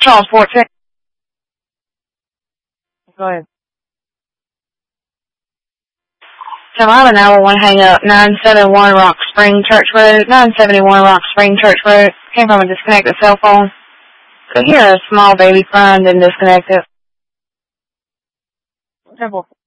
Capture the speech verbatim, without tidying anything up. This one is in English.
Charles fourteen. Go ahead. So I have an hour one hang up, nine seventy-one Rock Spring Church Road, nine seventy-one Rock Spring Church Road. Came from a disconnected cell phone. Could hear a small baby crying, then disconnected. Temple.